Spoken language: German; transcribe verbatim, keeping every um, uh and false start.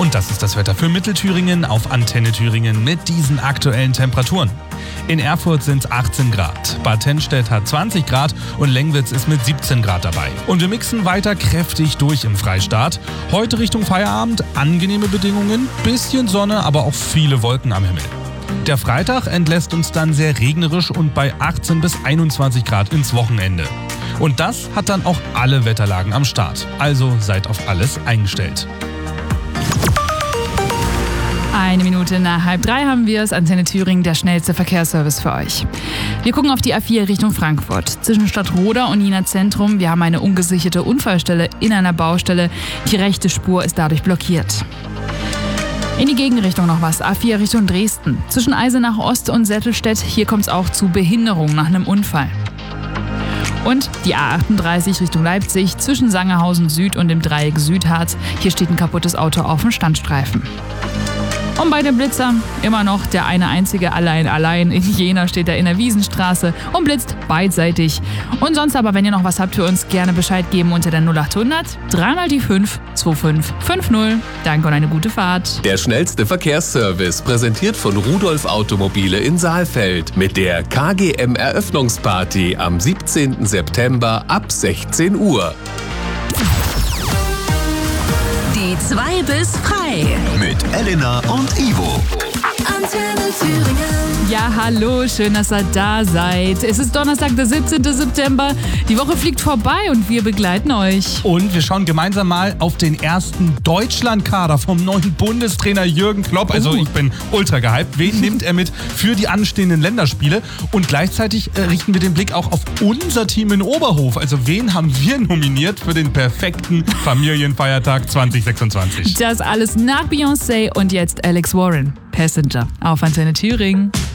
Und das ist das Wetter für Mittelthüringen auf Antenne Thüringen mit diesen aktuellen Temperaturen. In Erfurt sind es achtzehn Grad, Bad Tennstedt hat zwanzig Grad und Lengwitz ist mit siebzehn Grad dabei. Und wir mixen weiter kräftig durch im Freistaat. Heute Richtung Feierabend angenehme Bedingungen, bisschen Sonne, aber auch viele Wolken am Himmel. Der Freitag entlässt uns dann sehr regnerisch und bei achtzehn bis einundzwanzig Grad ins Wochenende. Und das hat dann auch alle Wetterlagen am Start. Also seid auf alles eingestellt. Eine Minute nach halb drei haben wir es. Antenne Thüringen, der schnellste Verkehrsservice für euch. Wir gucken auf die A vier Richtung Frankfurt. Zwischen Stadtroda und Jena Zentrum. Wir haben eine ungesicherte Unfallstelle in einer Baustelle. Die rechte Spur ist dadurch blockiert. In die Gegenrichtung noch was. A vier Richtung Dresden. Zwischen Eisenach Ost und Settelstedt. Hier kommt es auch zu Behinderungen nach einem Unfall. Und die A achtunddreißig Richtung Leipzig. Zwischen Sangerhausen Süd und dem Dreieck Südharz. Hier steht ein kaputtes Auto auf dem Standstreifen. Und bei dem Blitzer immer noch der eine einzige allein allein. In Jena steht er in der Wiesenstraße und blitzt beidseitig. Und sonst aber, wenn ihr noch was habt für uns, gerne Bescheid geben unter der null achthundert dreimal die fünf zwei fünf fünf null. Danke und eine gute Fahrt. Der schnellste Verkehrsservice, präsentiert von Rudolf Automobile in Saalfeld. Mit der K G M Eröffnungsparty am siebzehnten September ab sechzehn Uhr. Die zwei bis frei. Mit Elena und Ivo. Antenne Thüringen. Ja, hallo, schön, dass ihr da seid. Es ist Donnerstag, der siebzehnten September. Die Woche fliegt vorbei und wir begleiten euch. Und wir schauen gemeinsam mal auf den ersten Deutschlandkader vom neuen Bundestrainer Jürgen Klopp. Also ich bin ultra gehypt. Wen nimmt er mit für die anstehenden Länderspiele? Und gleichzeitig äh, richten wir den Blick auch auf unser Team in Oberhof. Also wen haben wir nominiert für den perfekten Familienfeiertag zwanzig sechsundzwanzig? Das alles nach Beyoncé und jetzt Alex Warren. Passenger auf Antenne Thüringen.